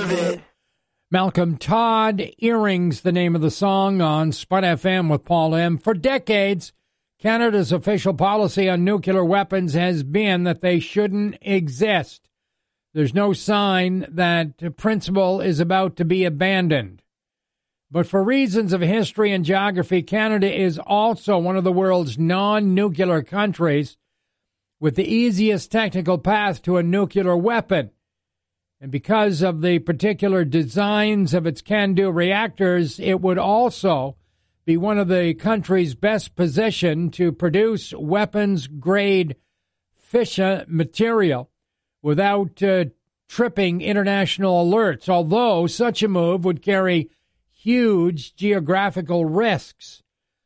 of it. Malcolm Todd, Earrings, the name of the song on Spud FM with Paul M. For decades, Canada's official policy on nuclear weapons has been that they shouldn't exist. There's no sign that principle is about to be abandoned. But for reasons of history and geography, Canada is also one of the world's non-nuclear countries with the easiest technical path to a nuclear weapon. And because of the particular designs of its CANDU reactors, it would also be one of the countries best positioned to produce weapons-grade fission material without tripping international alerts, although such a move would carry huge geographical risks.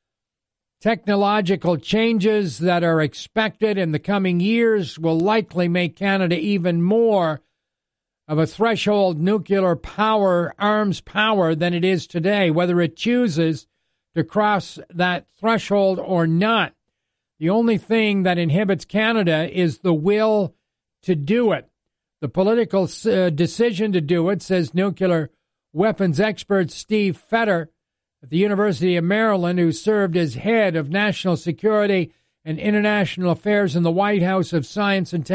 Technological changes that are expected in the coming years will likely make Canada even more of a threshold nuclear power, arms power, than it is today, whether it chooses to cross that threshold or not. The only thing that inhibits Canada is the will to do it. The political decision to do it, says nuclear weapons expert Steve Fetter at the University of Maryland, who served as head of national security and international affairs in the White House of Science and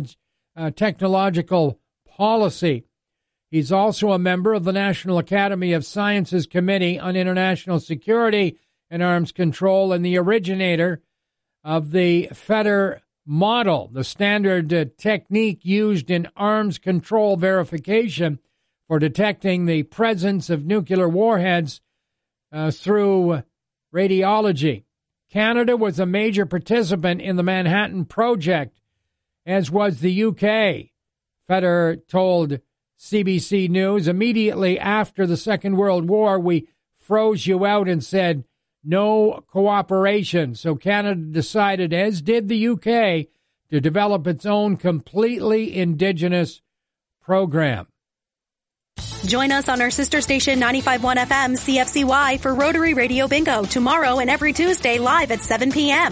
Technological Policy. He's also a member of the National Academy of Sciences Committee on International Security and Arms Control and the originator of the Fetter model, the standard technique used in arms control verification for detecting the presence of nuclear warheads through radiology. Canada was a major participant in the Manhattan Project, as was the UK. Fetter told CBC News, immediately after the Second World War, we froze you out and said no cooperation. So Canada decided, as did the UK, to develop its own completely indigenous program. Join us on our sister station 95.1 FM CFCY for Rotary Radio Bingo tomorrow and every Tuesday live at 7 p.m.